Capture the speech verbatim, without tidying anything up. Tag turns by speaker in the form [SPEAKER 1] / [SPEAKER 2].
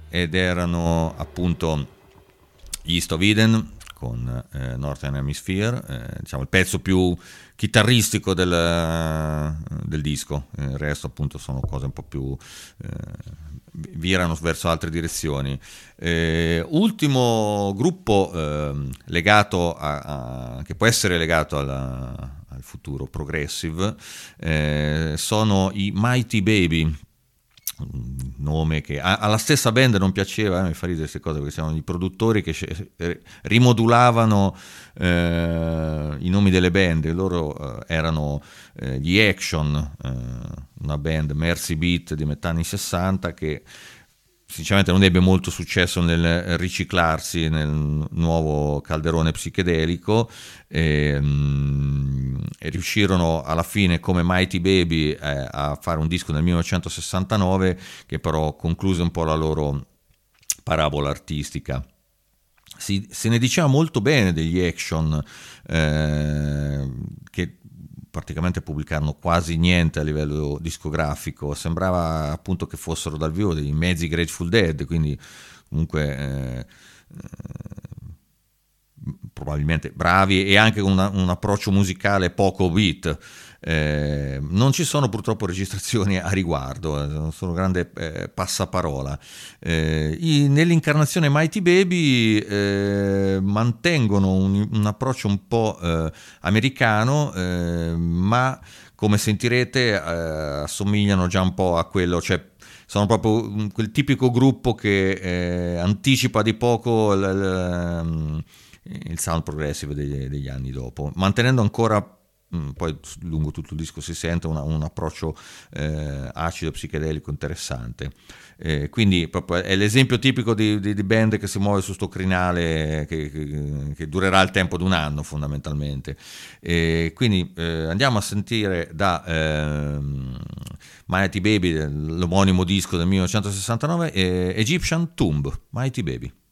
[SPEAKER 1] ed erano appunto gli East of Eden con eh, Northern Hemisphere, eh, diciamo il pezzo più chitarristico del, del disco. Il resto appunto sono cose un po' più eh, virano verso altre direzioni. Eh, ultimo gruppo eh, legato a, a, che può essere legato alla, al futuro progressive, eh, sono i Mighty Baby, un nome che alla stessa band non piaceva, eh, mi fa ridere queste cose perché siamo i produttori che rimodulavano eh, i nomi delle band. Loro eh, erano eh, gli Action, eh, una band Mercy Beat di metà anni sessanta che sinceramente non ebbe molto successo nel riciclarsi nel nuovo calderone psichedelico e, mm, e riuscirono alla fine come Mighty Baby eh, a fare un disco nel millenovecentosessantanove che però concluse un po' la loro parabola artistica. Si, se ne diceva molto bene degli Action, eh, che praticamente pubblicarono quasi niente a livello discografico, sembrava appunto che fossero dal vivo dei mezzi Grateful Dead, quindi comunque eh, eh, probabilmente bravi e anche una, un approccio musicale poco beat. Eh, non ci sono purtroppo registrazioni a riguardo, sono grande eh, passaparola. Eh, i, nell'incarnazione Mighty Baby eh, mantengono un, un approccio un po' eh, americano, eh, ma come sentirete eh, assomigliano già un po' a quello, cioè sono proprio quel tipico gruppo che eh, anticipa di poco l, l, il sound progressive degli, degli anni dopo, mantenendo ancora poi lungo tutto il disco si sente una, un approccio eh, acido psichedelico interessante, eh, quindi proprio è l'esempio tipico di, di, di band che si muove su sto crinale che, che, che durerà il tempo di un anno fondamentalmente. E quindi eh, andiamo a sentire da eh, Mighty Baby, l'omonimo disco del millenovecentosessantanove, eh, Egyptian Tomb, Mighty Baby.